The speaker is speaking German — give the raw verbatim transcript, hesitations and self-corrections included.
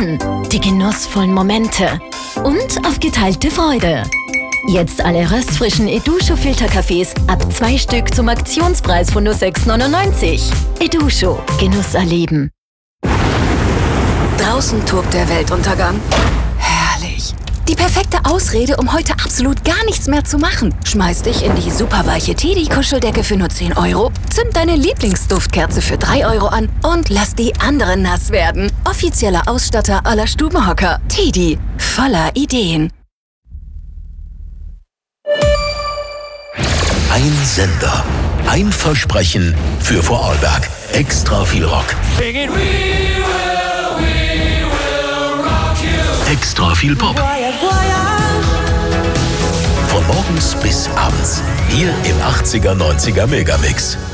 an. Die genussvollen Momente. Und auf geteilte Freude. Jetzt alle röstfrischen Eduscho Filterkaffees ab zwei Stück zum Aktionspreis von nur sechs neunundneunzig. Eduscho, Genuss erleben. Draußen tobt der Weltuntergang. Herrlich. Die perfekte Ausrede, um heute absolut gar nichts mehr zu machen. Schmeiß dich in die superweiche Teddy-Kuscheldecke für nur zehn Euro, zünd deine Lieblingsduftkerze für drei Euro an und lass die anderen nass werden. Offizieller Ausstatter aller Stubenhocker. Teddy, voller Ideen. Ein Sender, ein Versprechen für Vorarlberg. Extra viel Rock. Extra viel Pop. Von morgens bis abends. Hier im achtziger, neunziger Megamix.